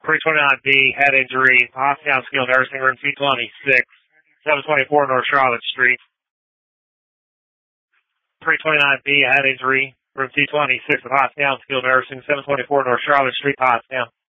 329B, head injury, Pottstown Skilled Nursing, room 226, 724 North Charlotte Street. 329B, head injury, room 226 at Pottstown Skilled Nursing, 724 North Charlotte Street, Pottstown.